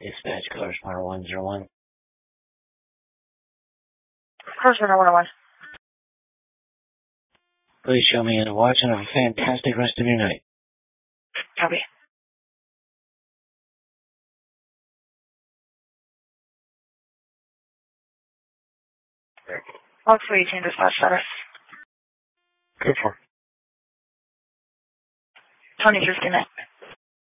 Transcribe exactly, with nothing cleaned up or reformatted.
Dispatch, correspondent one zero one. Correspondent one oh one. Please show me in a watch and have a fantastic rest of your night. Copy. one three eighteen dispatch status. Good for. twenty fifty-nine.